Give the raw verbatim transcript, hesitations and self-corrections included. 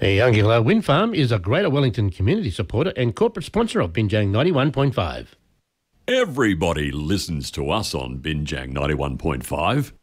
Hey, Youngilla Wind Farm is a Greater Wellington community supporter and corporate sponsor of Binjang ninety-one point five. Everybody listens to us on Binjang ninety-one point five.